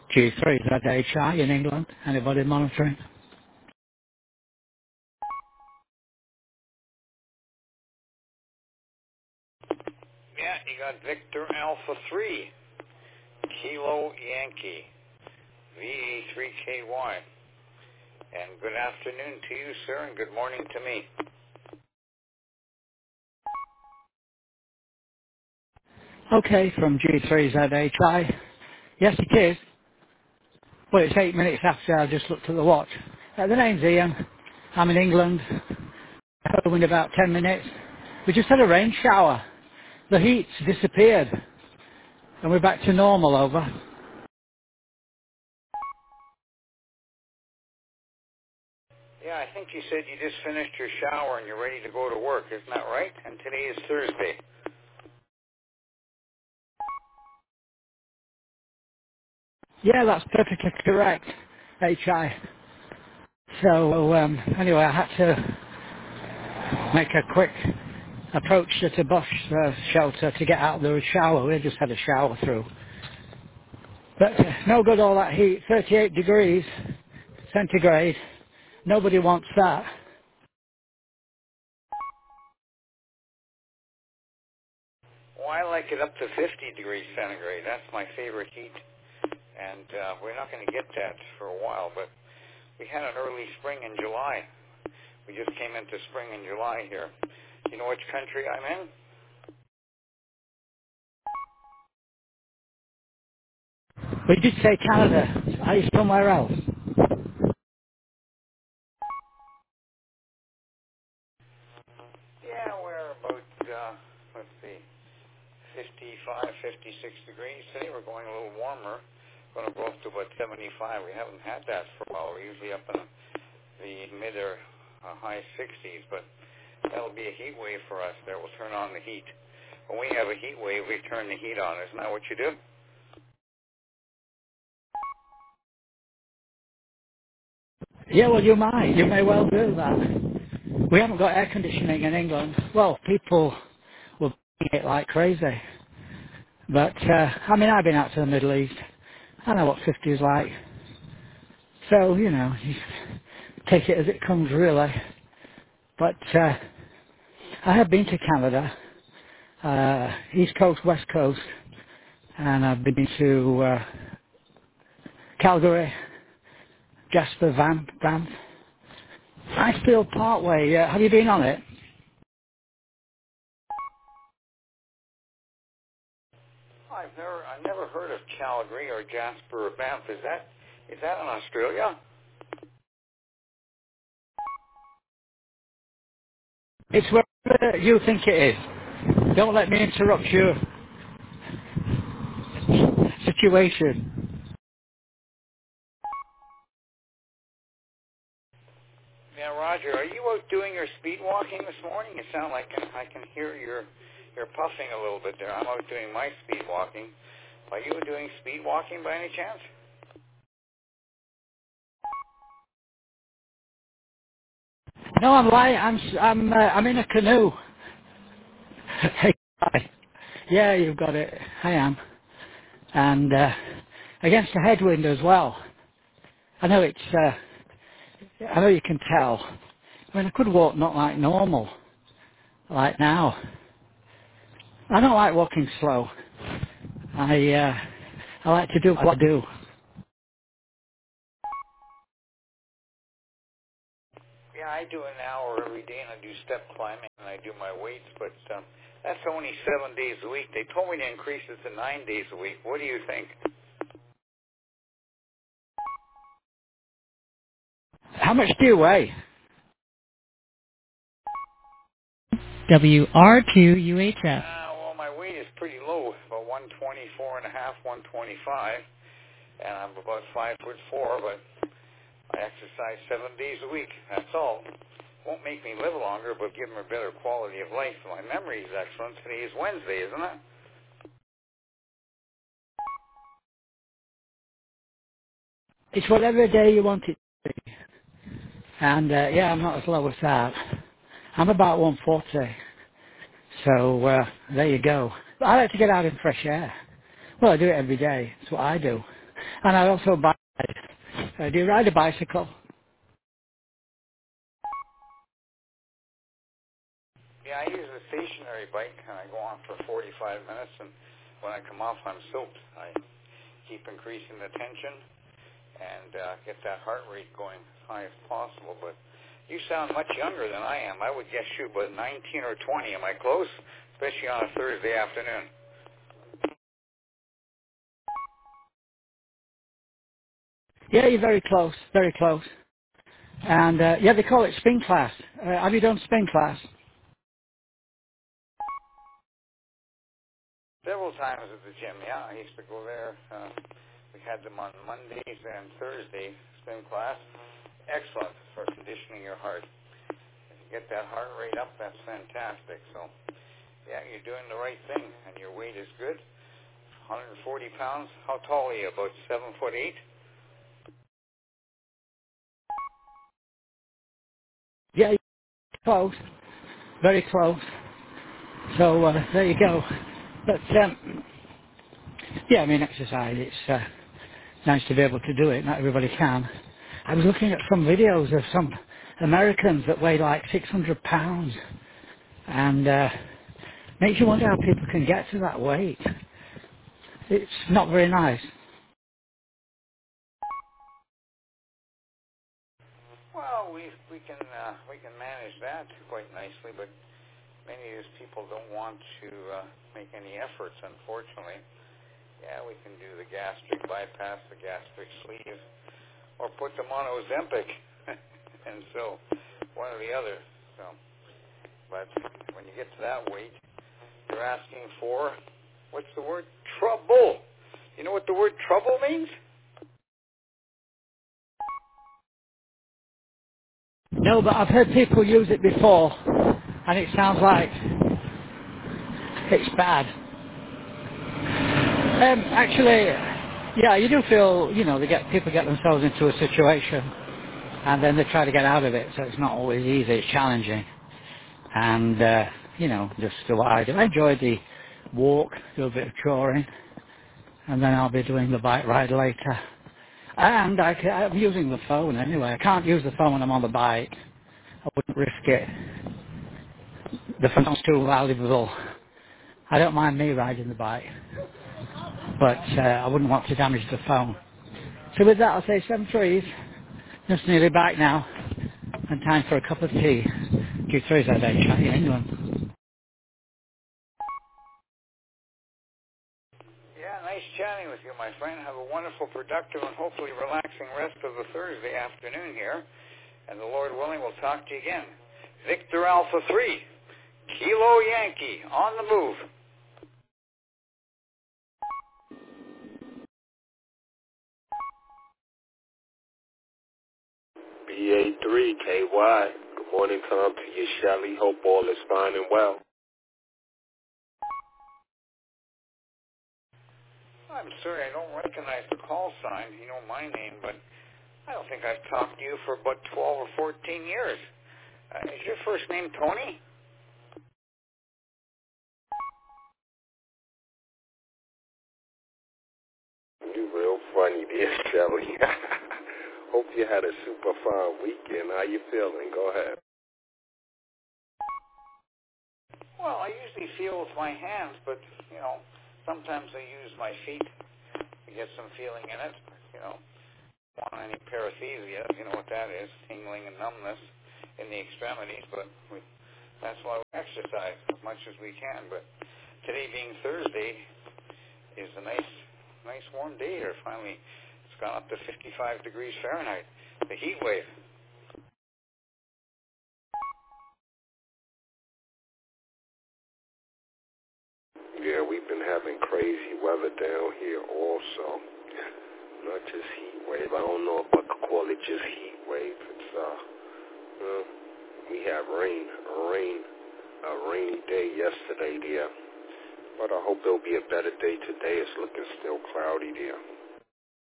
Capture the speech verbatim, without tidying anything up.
G three, is that H I in England? Anybody monitoring? Yeah, you got Victor Alpha three, Kilo Yankee, V A three K Y. And good afternoon to you, sir, and good morning to me. Okay, from G three Z H I. Yes, it is. Well, it's eight minutes after I just looked at the watch. Uh, the name's Ian. I'm in England. Home in about ten minutes. We just had a rain shower. The heat's disappeared. And we're back to normal over. Yeah, I think you said you just finished your shower and you're ready to go to work, isn't that right? And today is Thursday. Yeah, that's perfectly correct. H I. So, um, anyway, I had to make a quick approach to the bus uh, shelter to get out of the shower. We just had a shower through. But uh, no good all that heat. thirty-eight degrees centigrade. Nobody wants that. Well, I like it up to fifty degrees centigrade. That's my favorite heat. And uh, we're not going to get that for a while, but we had an early spring in July. We just came into spring in July here. You know which country I'm in? We did say Canada. Are you somewhere else? Yeah, we're about, uh, let's see, fifty-five, fifty-six degrees. Today we're going a little warmer. Going to go up to about seventy-five. We haven't had that for a while. We're usually up in the mid or uh, high sixties, but that'll be a heat wave for us. That will turn on the heat. When we have a heat wave, we turn the heat on. Isn't that what you do? Yeah, well, you might. You may well do that. We haven't got air conditioning in England. Well, people will bring it like crazy. But, uh, I mean, I've been out to the Middle East. I know what fifty is like. So, you know, you take it as it comes, really. But uh, I have been to Canada, uh, East Coast, West Coast, and I've been to uh, Calgary, Jasper, Van, Banff, Icefield Parkway. Uh, have you been on it? I've never, I've never heard of Calgary or Jasper or Banff. Is that, is that in Australia? It's where you think it is. Don't let me interrupt your situation. Yeah, Roger. Are you out doing your speed walking this morning? You sound like I can hear your, you're puffing a little bit there. I'm out doing my speed walking. Are you doing speed walking by any chance? No, I'm lying. I'm s- I'm uh, I'm in a canoe. Hey, hi. Yeah, you've got it. I am, and uh, against the headwind as well. I know it's. Uh, I know you can tell. I mean, I could walk not like normal, like now. I don't like walking slow. I uh, I like to do what I do. Yeah, I do an hour every day, and I do step climbing, and I do my weights, but um, that's only seven days a week. They told me to increase it to nine days a week. What do you think? How much do you weigh? W R two U H F. Uh, well, my weight is pretty low, about one twenty-four and a half, one twenty-five, and I'm about five foot four, but I exercise seven days a week. That's all. Won't make me live longer, but give me a better quality of life. My memory is excellent. Today is Wednesday, isn't it? It's whatever day you want it to be. And uh, yeah, I'm not as low as that. I'm about one forty. So uh, there you go. But I like to get out in fresh air. Well, I do it every day. It's what I do. And I also buy. Uh, do you ride a bicycle? Yeah, I use a stationary bike, and I go on for forty-five minutes, and when I come off, I'm soaked. I keep increasing the tension and uh, get that heart rate going as high as possible. But you sound much younger than I am. I would guess you about nineteen or twenty. Am I close? Especially on a Thursday afternoon. Yeah, you're very close, very close. And uh, yeah, they call it spin class. Uh, have you done spin class? Several times at the gym, yeah. I used to go there. Uh, we had them on Mondays and Thursday, spin class. Excellent for conditioning your heart. If you get that heart rate up, that's fantastic. So, yeah, you're doing the right thing, and your weight is good. one hundred forty pounds. How tall are you? About seven foot eight? Yeah, you're close, very close. So uh, there you go. But um, yeah, I mean, exercise. It's uh, nice to be able to do it. Not everybody can. I was looking at some videos of some Americans that weigh like six hundred pounds, and uh, makes you wonder how people can get to that weight. It's not very nice. Well, we we can uh, we can manage that quite nicely, but many of these people don't want to uh, make any efforts, unfortunately. Yeah, we can do the gastric bypass, the gastric sleeve, or put them on Ozempic, and so one or the other. So, but when you get to that weight, you're asking for, what's the word? Trouble. You know what the word trouble means? No, but I've heard people use it before, and it sounds like it's bad. Um, actually, yeah, you do feel, you know, they get people get themselves into a situation, and then they try to get out of it. So it's not always easy; it's challenging. And uh, you know, just do what I do. I enjoy the walk, do a bit of touring, and then I'll be doing the bike ride later. And I can, I'm using the phone anyway. I can't use the phone when I'm on the bike. I wouldn't risk it. The phone's too valuable. I don't mind me riding the bike, but uh, I wouldn't want to damage the phone. So with that, I'll say seven threes. Just nearly back now, and time for a cup of tea. Q threes that day, chat in England. Yeah, nice chatting with you, my friend. Have a wonderful, productive, and hopefully relaxing rest of the Thursday afternoon here. And the Lord willing, we'll talk to you again. Victor Alpha three, Kilo Yankee, on the move. B A three K Y. Good morning, Tom, to you, Shelley. Hope all is fine and well. I'm sorry, I don't recognize the call sign. You know my name, but I don't think I've talked to you for about twelve or fourteen years. Uh, is your first name Tony? You real funny, dear Shelley. Hope you had a super fun weekend. How you feeling? Go ahead. Well, I usually feel with my hands, but, you know, sometimes I use my feet to get some feeling in it. You know, want any paresthesia, you know what that is, tingling and numbness in the extremities, but we, that's why we exercise as much as we can. But today being Thursday is a nice, nice warm day here. Finally, it's gone up to fifty-five degrees Fahrenheit, the heat wave. Yeah, we've been having crazy weather down here also. Not just heat wave. I don't know if I could call it just heat wave. It's, uh, uh we had rain, a rain, a rainy day yesterday there. But I hope there'll be a better day today. It's looking still cloudy there.